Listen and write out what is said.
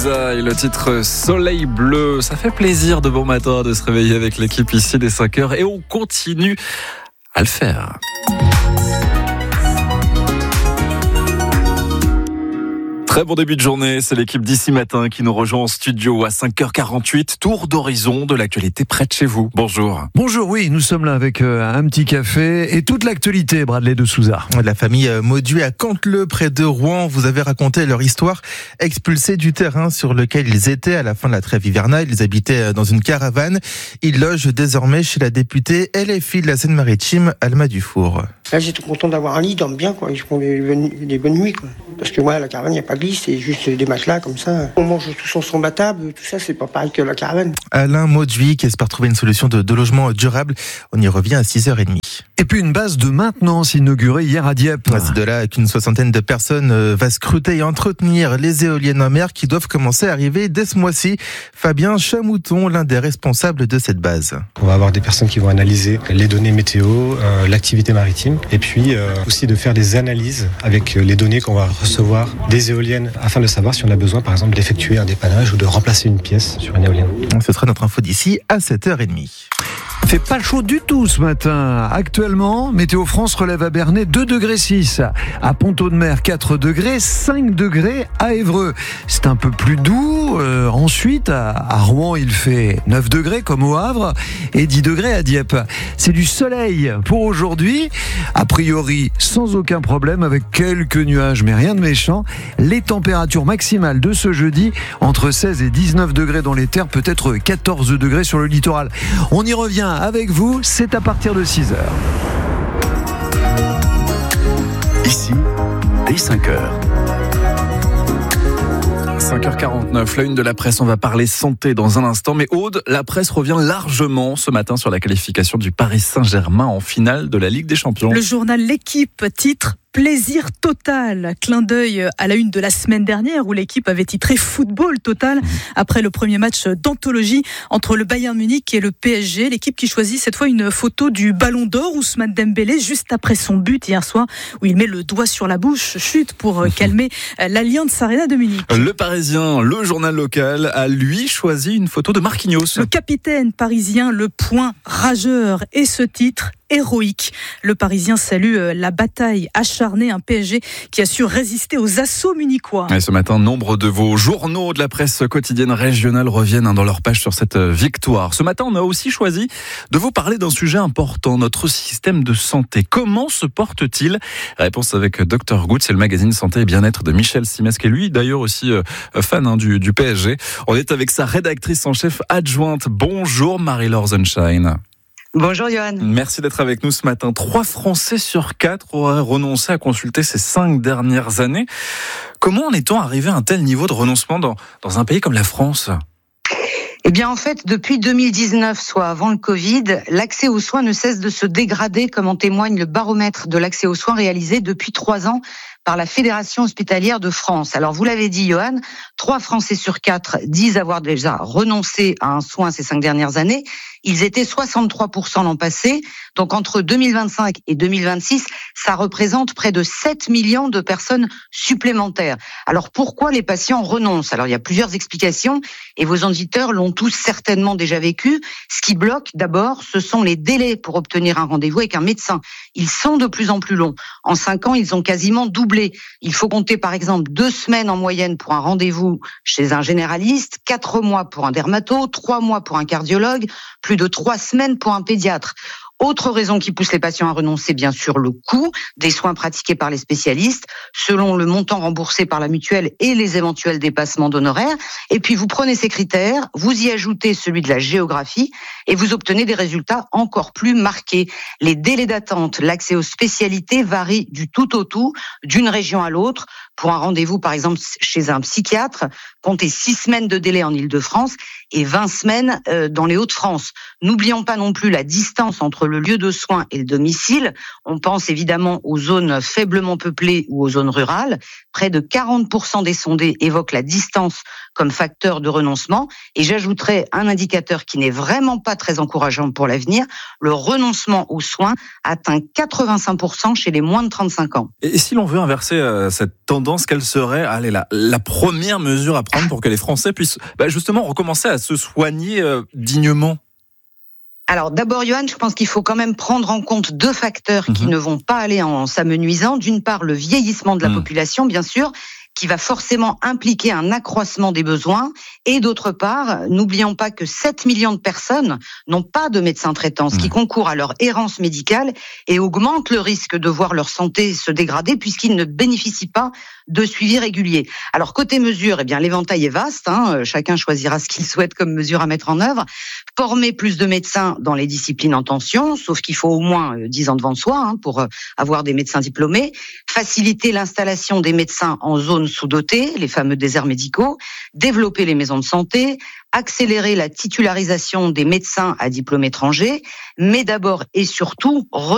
Elisa et le titre Soleil Bleu. Ça fait plaisir de bon matin de se réveiller avec l'équipe ici dès 5h et on continue à le faire. Très bon début de journée, c'est l'équipe d'ici matin qui nous rejoint en studio à 5h48. Tour d'horizon de l'actualité près de chez vous. Bonjour. Bonjour, oui, nous sommes là avec un petit café et toute l'actualité, Bradley de Souza. La famille Mauduit à Canteleu, près de Rouen, vous avez raconté leur histoire. Expulsés du terrain sur lequel ils étaient à la fin de la trêve hivernale, ils habitaient dans une caravane. Ils logent désormais chez la députée LFI de la Seine-Maritime, Alma Dufour. Là, j'étais content d'avoir un lit, ils dorment bien, quoi. Ils font des bonnes nuits, quoi. Parce que moi, la caravane, il n'y a pas de lit, c'est juste des matelas comme ça. On mange tous ensemble à table, tout ça, c'est pas pareil que la caravane. Alain Mauduit qui espère trouver une solution de logement durable. On y revient à 6h30. Et puis une base de maintenance inaugurée hier à Dieppe. C'est de là qu'une soixantaine de personnes va scruter et entretenir les éoliennes en mer qui doivent commencer à arriver dès ce mois-ci. Fabien Chamouton, l'un des responsables de cette base. On va avoir des personnes qui vont analyser les données météo, l'activité maritime, et puis aussi de faire des analyses avec les données qu'on va recevoir des éoliennes afin de savoir si on a besoin, par exemple, d'effectuer un dépannage ou de remplacer une pièce sur une éolienne. Ce sera notre info d'ici à 7h30. Fait pas chaud du tout ce matin. Actuellement, Météo France relève à Bernay 2,6 degrés. À Ponto-de-Mer, 4 degrés. 5 degrés à Évreux. C'est un peu plus doux. Ensuite, à Rouen, il fait 9 degrés comme au Havre et 10 degrés à Dieppe. C'est du soleil pour aujourd'hui. A priori, sans aucun problème, avec quelques nuages, mais rien de méchant. Les températures maximales de ce jeudi, entre 16 et 19 degrés dans les terres, peut-être 14 degrés sur le littoral. On y revient avec vous, c'est à partir de 6h. Ici, dès 5h. 5h49, la une de la presse, on va parler santé dans un instant. Mais Aude, la presse revient largement ce matin sur la qualification du Paris Saint-Germain en finale de la Ligue des Champions. Le journal L'Équipe titre Plaisir total. Clin d'œil à la une de la semaine dernière où l'équipe avait titré Football total après le premier match d'anthologie entre le Bayern Munich et le PSG. L'équipe qui choisit cette fois une photo du Ballon d'Or, Ousmane Dembélé, juste après son but hier soir où il met le doigt sur la bouche, chute pour calmer l'Allianz Arena de Munich. Le Parisien, le journal local, a lui choisi une photo de Marquinhos. Le capitaine parisien, le point rageur, et ce titre héroïque. Le Parisien salue la bataille acharnée, un PSG qui a su résister aux assauts munichois. Et ce matin, nombre de vos journaux de la presse quotidienne régionale reviennent dans leur page sur cette victoire. Ce matin, on a aussi choisi de vous parler d'un sujet important, notre système de santé. Comment se porte-t-il ? Réponse avec Dr Good, c'est le magazine Santé et Bien-être de Michel Simès, qui est lui d'ailleurs aussi fan du PSG. On est avec sa rédactrice en chef adjointe. Bonjour Marie-Laure Sunshine. Bonjour Johan. Merci d'être avec nous ce matin. 3 Français sur 4 auraient renoncé à consulter ces 5 dernières années. Comment en est-on arrivé à un tel niveau de renoncement dans un pays comme la France ? Eh bien, en fait, depuis 2019, soit avant le Covid, l'accès aux soins ne cesse de se dégrader, comme en témoigne le baromètre de l'accès aux soins réalisé depuis 3 ans par la Fédération hospitalière de France. Alors, vous l'avez dit, Johan, 3 Français sur 4 disent avoir déjà renoncé à un soin ces 5 dernières années. Ils étaient 63% l'an passé. Donc, entre 2025 et 2026, ça représente près de 7 millions de personnes supplémentaires. Alors, pourquoi les patients renoncent ? Alors, il y a plusieurs explications et vos auditeurs l'ont tous certainement déjà vécu. Ce qui bloque, d'abord, ce sont les délais pour obtenir un rendez-vous avec un médecin. Ils sont de plus en plus longs. En 5 ans, ils ont quasiment doublé. Il faut compter, par exemple, 2 semaines en moyenne pour un rendez-vous chez un généraliste, 4 mois pour un dermato, 3 mois pour un cardiologue, plus de 3 semaines pour un pédiatre. Autre raison qui pousse les patients à renoncer, bien sûr, le coût des soins pratiqués par les spécialistes, selon le montant remboursé par la mutuelle et les éventuels dépassements d'honoraires. Et puis, vous prenez ces critères, vous y ajoutez celui de la géographie et vous obtenez des résultats encore plus marqués. Les délais d'attente, l'accès aux spécialités varient du tout au tout, d'une région à l'autre. Pour un rendez-vous, par exemple, chez un psychiatre, comptez 6 semaines de délai en Île-de-France et 20 semaines dans les Hauts-de-France. N'oublions pas non plus la distance entre entre le lieu de soins et le domicile. On pense évidemment aux zones faiblement peuplées ou aux zones rurales. Près de 40% des sondés évoquent la distance comme facteur de renoncement. Et j'ajouterais un indicateur qui n'est vraiment pas très encourageant pour l'avenir. Le renoncement aux soins atteint 85% chez les moins de 35 ans. Et si l'on veut inverser cette tendance, quelle serait la première mesure à prendre pour que les Français puissent justement recommencer à se soigner dignement ? Alors d'abord, Johan, je pense qu'il faut quand même prendre en compte deux facteurs qui ne vont pas aller en s'amenuisant. D'une part, le vieillissement de la population, bien sûr, qui va forcément impliquer un accroissement des besoins. Et d'autre part, n'oublions pas que 7 millions de personnes n'ont pas de médecin traitant, ce qui concourt à leur errance médicale et augmente le risque de voir leur santé se dégrader puisqu'ils ne bénéficient pas de suivi régulier. Alors côté mesure, l'éventail est vaste, chacun choisira ce qu'il souhaite comme mesure à mettre en œuvre. Former plus de médecins dans les disciplines en tension, sauf qu'il faut au moins 10 ans devant soi pour avoir des médecins diplômés. Faciliter l'installation des médecins en zone sous-dotée, les fameux déserts médicaux, développer les maisons de santé, accélérer la titularisation des médecins à diplôme étranger, mais d'abord et surtout